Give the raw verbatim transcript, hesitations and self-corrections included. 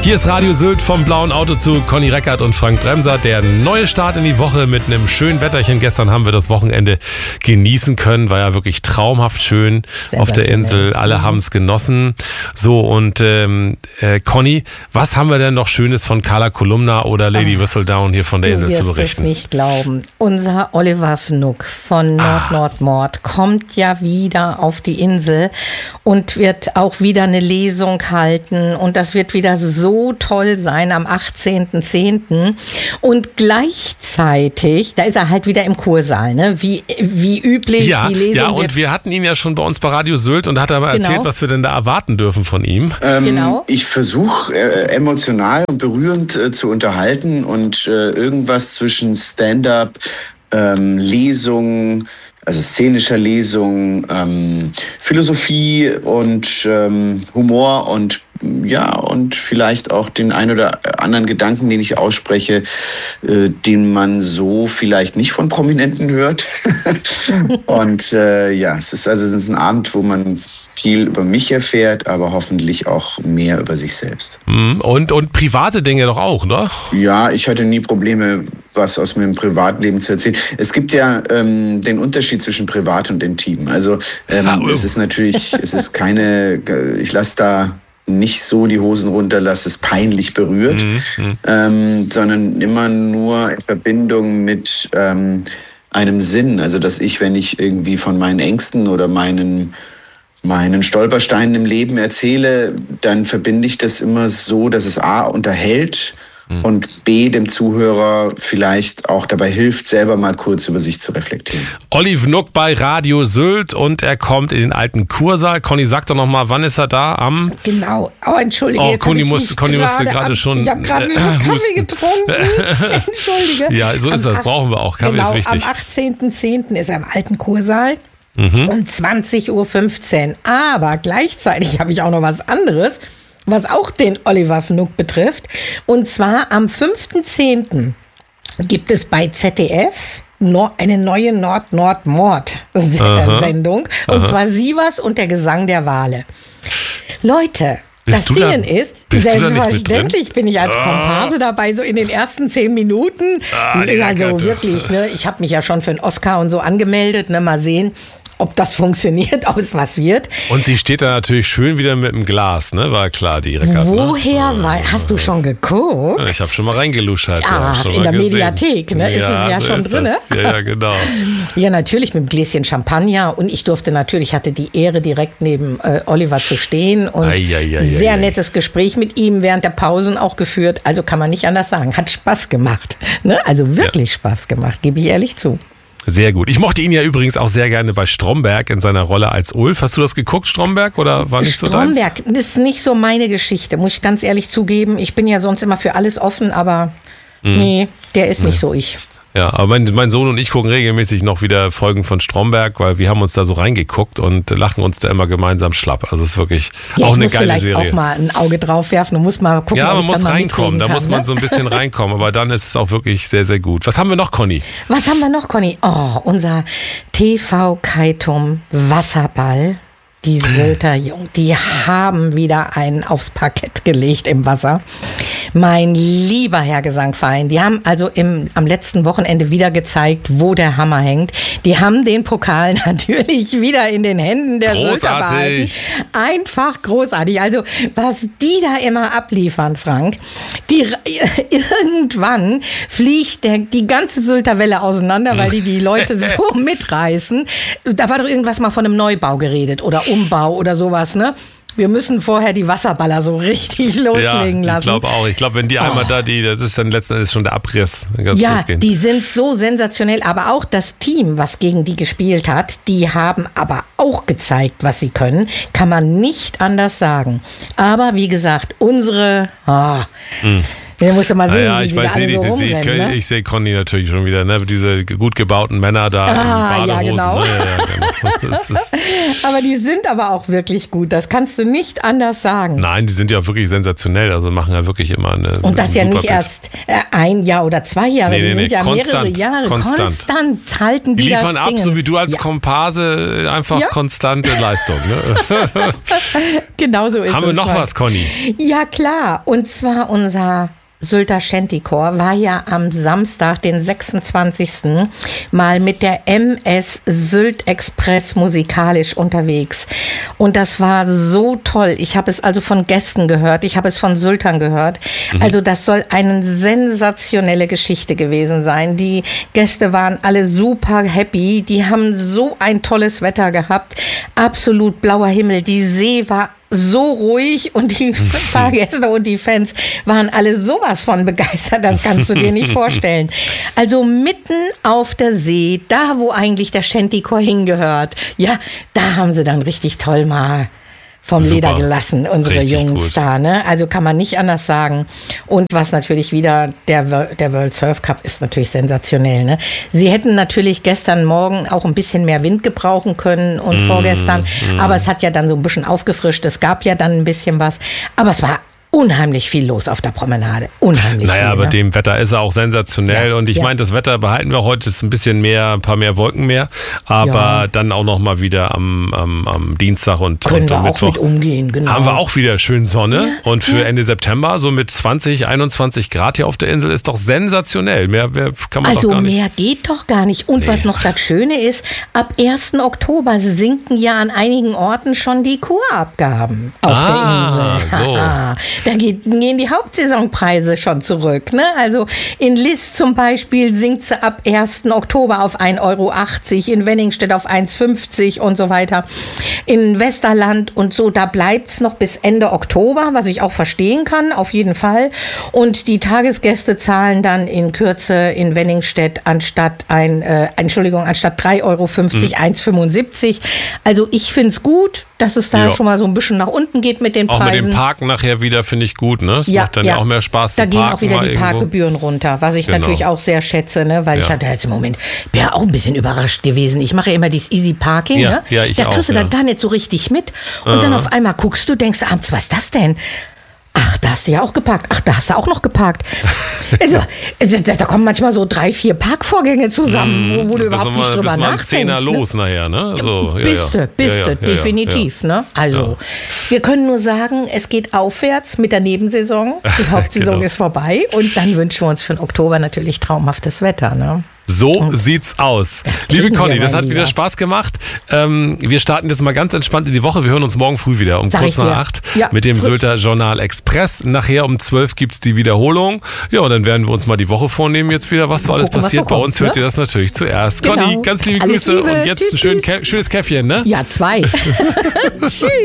Hier ist Radio Sylt vom blauen Auto zu Conny Reckert und Frank Bremser. Der neue Start in die Woche mit einem schönen Wetterchen. Gestern haben wir das Wochenende genießen können. War ja wirklich traumhaft schön auf der Insel. Alle mhm. haben es genossen. So, und ähm, äh, Conny, was haben wir denn noch Schönes von Carla Kolumna oder Lady oh. Whistledown hier von der Insel zu berichten? Du wirst es nicht glauben. Unser Oliver Fnuck von Nord Nord Mord kommt ja wieder auf die Insel und wird auch wieder eine Lesung halten. Und das wird wieder so so toll sein am achtzehnten zehnten Und gleichzeitig, da ist er halt wieder im Kursaal, ne? wie, wie üblich. Ja, die Lesung ja, und wir hatten ihn ja schon bei uns bei Radio Sylt und hat er mal genau. erzählt, was wir denn da erwarten dürfen von ihm. Ähm, genau. Ich versuche äh, emotional und berührend äh, zu unterhalten und äh, irgendwas zwischen Stand-up, ähm, Lesungen, also szenischer Lesung, ähm, Philosophie und ähm, Humor und ja, und vielleicht auch den ein oder anderen Gedanken, den ich ausspreche, äh, den man so vielleicht nicht von Prominenten hört. Und äh, ja, es ist also es ist ein Abend, wo man viel über mich erfährt, aber hoffentlich auch mehr über sich selbst. Und, und private Dinge doch auch, ne? Ja, ich hatte nie Probleme, was aus meinem Privatleben zu erzählen. Es gibt ja ähm, den Unterschied zwischen Privat und Intim. Also ähm, ah, oh. es ist natürlich, es ist keine, ich lasse da nicht so die Hosen runter, lasse es peinlich berührt, mhm. ähm, sondern immer nur in Verbindung mit ähm, einem Sinn. Also dass ich, wenn ich irgendwie von meinen Ängsten oder meinen meinen Stolpersteinen im Leben erzähle, dann verbinde ich das immer so, dass es A, unterhält und B, dem Zuhörer vielleicht auch dabei hilft, selber mal kurz über sich zu reflektieren. Olli Fnuck bei Radio Sylt und er kommt in den alten Kursaal. Conny, sag doch noch mal, wann ist er da? Am Genau. Oh, entschuldige. Oh, Conny, muss, Conny musste gerade schon... Ich habe gerade einen äh, Kaffee getrunken. Entschuldige. Ja, so ist am, das. Brauchen wir auch. Kaffee genau, ist wichtig. Am achtzehnten zehnten ist er im alten Kursaal. Mhm. Um zwanzig Uhr fünfzehn. Aber gleichzeitig habe ich auch noch was anderes, was auch den Oliver Fnuck betrifft. Und zwar am fünften zehnten gibt es bei Z D F eine neue Nord-Nord-Mord-Sendung. Und zwar Sievers und der Gesang der Wale. Leute, Bist das Ding da, ist, selbstverständlich bin ich als Komparse dabei, so in den ersten zehn Minuten. Ah, also wirklich, ne, ich habe mich ja schon für einen Oscar und so angemeldet, ne, mal sehen, ob das funktioniert, ob es was wird. Und sie steht da natürlich schön wieder mit dem Glas, ne? War klar, die Reckert. Woher ne? war, hast du schon geguckt? Ich habe schon mal reingeluschert. Ah, ja, in der gesehen. Mediathek, ne? Ja, ist es ja so schon drin, ne? Ja, ja, genau. Ja, natürlich mit einem Gläschen Champagner und ich durfte natürlich, hatte die Ehre, direkt neben äh, Oliver zu stehen und ei, ei, ei, sehr ei, nettes Gespräch mit ihm während der Pausen auch geführt. Also kann man nicht anders sagen. Hat Spaß gemacht, ne? Also wirklich ja. Spaß gemacht, gebe ich ehrlich zu. Sehr gut. Ich mochte ihn ja übrigens auch sehr gerne bei Stromberg in seiner Rolle als Ulf. Hast du das geguckt, Stromberg, oder war nicht so deins? Stromberg ist nicht so meine Geschichte, muss ich ganz ehrlich zugeben. Ich bin ja sonst immer für alles offen, aber mhm. nee, der ist nicht nee. so ich. Ja, aber mein, mein Sohn und ich gucken regelmäßig noch wieder Folgen von Stromberg, weil wir haben uns da so reingeguckt und lachen uns da immer gemeinsam schlapp. Also es ist wirklich ja, auch eine geile Serie. Ich muss vielleicht auch mal ein Auge drauf werfen und muss mal gucken, ja, ob ich man muss dann reinkommen, mal da muss kann, man ne? so ein bisschen reinkommen, aber dann ist es auch wirklich sehr, sehr gut. Was haben wir noch, Conny? Was haben wir noch, Conny? Oh, unser T V-Kaitum Wasserball. Die Sylter Jungen, die haben wieder einen aufs Parkett gelegt im Wasser. Mein lieber Herr Gesangverein, die haben also im, am letzten Wochenende wieder gezeigt, wo der Hammer hängt. Die haben den Pokal natürlich wieder in den Händen der Sylter behalten. Einfach großartig. Also was die da immer abliefern, Frank, die, irgendwann fliegt der, die ganze Sylter Welle auseinander, weil die die Leute so mitreißen. Da war doch irgendwas mal von einem Neubau geredet oder Umbau oder sowas, ne? Wir müssen vorher die Wasserballer so richtig loslegen ja, lassen. Ich glaube auch. Ich glaube, wenn die einmal oh. da, die, das ist dann letzten Endes schon der Abriss. Ja, losgehen. Die sind so sensationell. Aber auch das Team, was gegen die gespielt hat, die haben aber auch gezeigt, was sie können. Kann man nicht anders sagen. Aber wie gesagt, unsere... Oh, mm. Da musst du mal sehen, naja, wie ich sie weiß da alle nicht, so ich, rumrennen, sehe, ne? ich sehe Conny natürlich schon wieder, ne? Diese gut gebauten Männer da Ah, in ja, Badehosen. genau. Ne? Ja, ja, genau. Das ist, Aber die sind aber auch wirklich gut. Das kannst du nicht anders sagen. nein, die sind ja auch wirklich sensationell. Also machen ja wirklich immer eine. Und das ja nicht Bild. erst äh, ein Jahr oder zwei Jahre. Nee, die nee, sind nee, ja konstant, mehrere Jahre. konstant. Konstant halten die, Die liefern das ab, Ding. so wie du als Ja. Komparse, einfach Ja. konstante Leistung. Ne? Genau so ist Haben wir es. noch Frank. was, Conny? Ja, klar. Und zwar unser Sylter Shantychor war ja am Samstag, den sechsundzwanzigsten mal mit der M S Sylt Express musikalisch unterwegs. Und das war so toll. Ich habe es also von Gästen gehört, ich habe es von Syltern gehört. Mhm. Also das soll eine sensationelle Geschichte gewesen sein. Die Gäste waren alle super happy. Die haben so ein tolles Wetter gehabt. Absolut blauer Himmel. Die See war so ruhig und die Fahrgäste und die Fans waren alle sowas von begeistert, das kannst du dir nicht vorstellen. Also mitten auf der See, da wo eigentlich der Shantychor hingehört, ja, da haben sie dann richtig toll mal vom Super. Leder gelassen, unsere Richtig Jungs gut. da, ne? Also kann man nicht anders sagen. Und was natürlich wieder, der, Wo- der World Surf Cup ist natürlich sensationell, ne? Sie hätten natürlich gestern Morgen auch ein bisschen mehr Wind gebrauchen können und mm, vorgestern, mm. aber es hat ja dann so ein bisschen aufgefrischt, es gab ja dann ein bisschen was, aber es war unheimlich viel los auf der Promenade. Unheimlich Naja, viel. aber ne? dem Wetter ist er auch sensationell. Ja, und ich ja. meine, das Wetter behalten wir heute, ist ein bisschen mehr, ein paar mehr Wolken mehr. Aber Ja. dann auch nochmal wieder am, am, am Dienstag und, Können und wir am auch Mittwoch. mit umgehen, genau. Haben wir auch wieder schön Sonne. Ja, und für ja. Ende September, so mit zwanzig, einundzwanzig Grad hier auf der Insel, ist doch sensationell. Mehr, mehr kann man Also doch gar nicht. mehr geht doch gar nicht. Und Nee. was noch das Schöne ist, ab ersten Oktober sinken ja an einigen Orten schon die Kurabgaben auf Ah, der Insel. so. Da geht, gehen die Hauptsaisonpreise schon zurück. Ne? Also in List zum Beispiel sinkt sie ab ersten Oktober auf ein Euro achtzig, in Wenningstedt auf eins fünfzig und so weiter. In Westerland und so, da bleibt's noch bis Ende Oktober, was ich auch verstehen kann, auf jeden Fall. Und die Tagesgäste zahlen dann in Kürze in Wenningstedt anstatt ein, äh, Entschuldigung, anstatt drei Euro fünfzig, Mhm. eins fünfundsiebzig. Also ich find's gut, dass es da Ja. schon mal so ein bisschen nach unten geht mit den Auch Preisen. mit dem Parken nachher wieder finde ich gut. Ne? Es macht dann ja. auch mehr Spaß Da zu gehen parken. auch wieder mal die irgendwo. Parkgebühren runter, was ich Genau. natürlich auch sehr schätze, ne? Weil Ja. ich hatte jetzt im Moment, bin ja auch ein bisschen überrascht gewesen. Ich mache ja immer dieses Easy Parking, Ja, ne? ja, ich da kriegst auch, du ja. dann gar nicht so richtig mit. Und dann auf einmal guckst du, denkst abends, was ist das denn? Ach, da hast du ja auch geparkt. Ach, da hast du auch noch geparkt. Also, da, da kommen manchmal so drei, vier Parkvorgänge zusammen, wo, wo du Bis überhaupt mal- nicht drüber bis mal ein nachdenkst. Zehner ne? los nachher, ne? So, ja, Bist ja. du, bist ja, du, ja, ja, definitiv. Ne? Also, wir können nur sagen, es geht aufwärts mit der Nebensaison. Die Hauptsaison Genau. ist vorbei und dann wünschen wir uns für den Oktober natürlich traumhaftes Wetter. Ne? So sieht's aus. Das Liebe kriegen Conny, wir, das mein hat wieder Lieber. Spaß gemacht. Ähm, wir starten jetzt mal ganz entspannt in die Woche. Wir hören uns morgen früh wieder um Sag kurz ich nach dir. acht Ja, mit dem frisch. Sylter Journal Express. Nachher um zwölf gibt's die Wiederholung. Ja, und dann werden wir uns mal die Woche vornehmen jetzt wieder, was so alles gucken, was passiert. so Bei kommt, uns hört ne? ihr das natürlich zuerst. Genau. Conny, ganz liebe Alles Grüße Liebe. und jetzt Tschüss, ein schön, tschüss. Kä- schönes Käffchen, ne? Ja, zwei. Tschüss.